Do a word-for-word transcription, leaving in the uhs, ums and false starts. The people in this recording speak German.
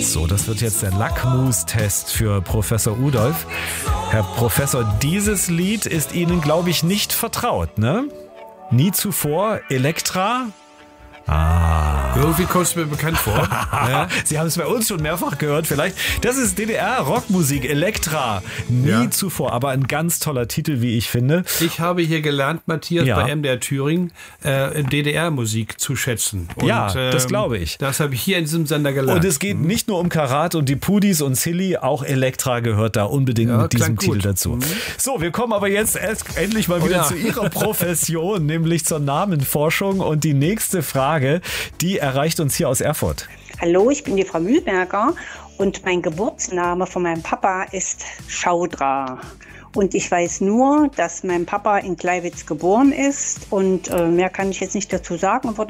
So, das wird jetzt der Lackmustest für Professor Udolf. Herr Professor, dieses Lied ist Ihnen, glaube ich, nicht vertraut, ne? Nie zuvor Elektra? Ah. Irgendwie kommt es mir bekannt vor. Ja. Sie haben es bei uns schon mehrfach gehört, vielleicht. Das ist D D R-Rockmusik, Elektra. Nie ja. zuvor, aber ein ganz toller Titel, wie ich finde. Ich habe hier gelernt, Matthias, ja. bei M D R Thüringen äh, D D R-Musik zu schätzen. Und, ja, das ähm, glaube ich. Das habe ich hier in diesem Sender gelernt. Und es geht mhm. nicht nur um Karat und die Pudis und Silly, auch Elektra gehört da unbedingt ja, mit diesem gut. Titel dazu. Mhm. So, wir kommen aber jetzt erst endlich mal wieder oh, ja. zu Ihrer Profession, nämlich zur Namenforschung. Und die nächste Frage, die erreicht uns hier aus Erfurt. Hallo, ich bin die Frau Mühlberger und mein Geburtsname von meinem Papa ist Schaudra. Und ich weiß nur, dass mein Papa in Gleiwitz geboren ist und äh, mehr kann ich jetzt nicht dazu sagen und würde